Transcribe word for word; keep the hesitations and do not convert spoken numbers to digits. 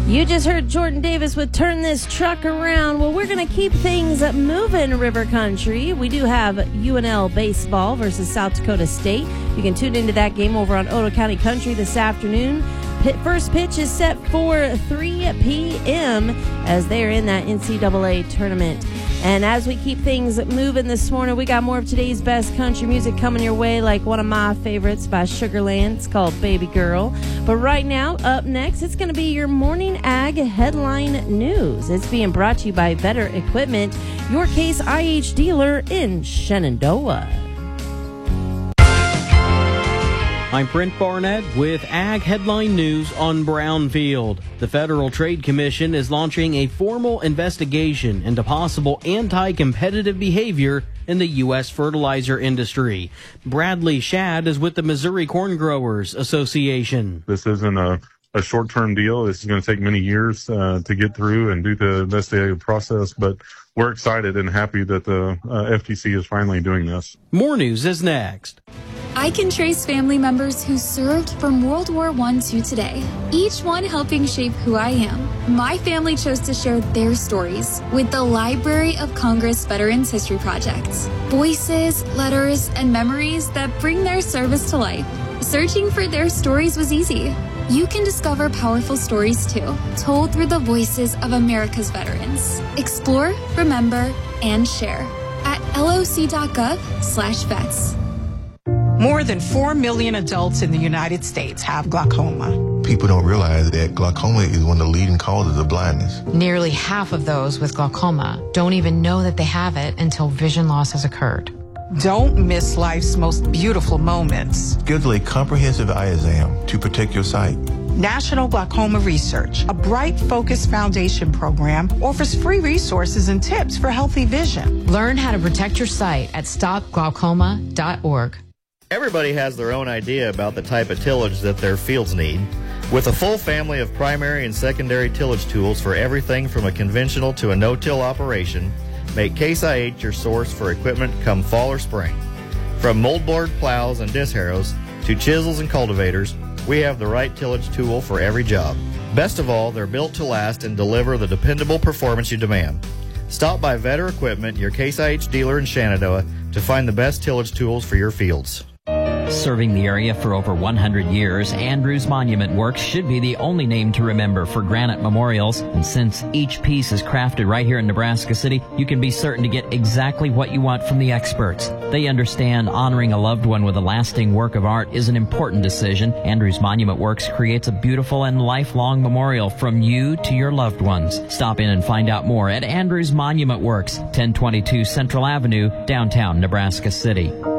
You just heard Jordan Davis with Turn This Truck Around. Well, we're going to keep things moving, River Country. We do have U N L baseball versus South Dakota State. You can tune into that game over on Otoe County Country this afternoon. Pit, first pitch is set for three p.m. as they're in that N C double A tournament. And as we keep things moving this morning, we got more of today's best country music coming your way, like one of my favorites by Sugarland. It's called Baby Girl. But right now, up next, it's going to be your Morning Ag Headline News. It's being brought to you by Vetter Equipment, your Case I H dealer in Shenandoah. I'm Brent Barnett with Ag Headline News on Brownfield. The Federal Trade Commission is launching a formal investigation into possible anti-competitive behavior in the U S fertilizer industry. Bradley Shad is with the Missouri Corn Growers Association. This isn't a, a short-term deal. This is going to take many years uh, to get through and do the investigative process, but we're excited and happy that the uh, F T C is finally doing this. More news is next. I can trace family members who served from World War One to today, each one helping shape who I am. My family chose to share their stories with the Library of Congress Veterans History Project. Voices, letters, and memories that bring their service to life. Searching for their stories was easy. You can discover powerful stories too, told through the voices of America's veterans. Explore, remember, and share at loc.gov slash vets. More than four million adults in the United States have glaucoma. People don't realize that glaucoma is one of the leading causes of blindness. Nearly half of those with glaucoma don't even know that they have it until vision loss has occurred. Don't miss life's most beautiful moments. Schedule a comprehensive eye exam to protect your sight. National Glaucoma Research, a Bright Focus Foundation program, offers free resources and tips for healthy vision. Learn how to protect your sight at stop glaucoma dot org. Everybody has their own idea about the type of tillage that their fields need. With a full family of primary and secondary tillage tools for everything from a conventional to a no-till operation, make Case I H your source for equipment come fall or spring. From moldboard plows and disc harrows to chisels and cultivators, we have the right tillage tool for every job. Best of all, they're built to last and deliver the dependable performance you demand. Stop by Vetter Equipment, your Case I H dealer in Shenandoah, to find the best tillage tools for your fields. Serving the area for over one hundred years, Andrews Monument Works should be the only name to remember for granite memorials. And since each piece is crafted right here in Nebraska City, you can be certain to get exactly what you want from the experts. They understand honoring a loved one with a lasting work of art is an important decision. Andrews Monument Works creates a beautiful and lifelong memorial from you to your loved ones. Stop in and find out more at Andrews Monument Works, ten twenty-two Central Avenue, downtown Nebraska City.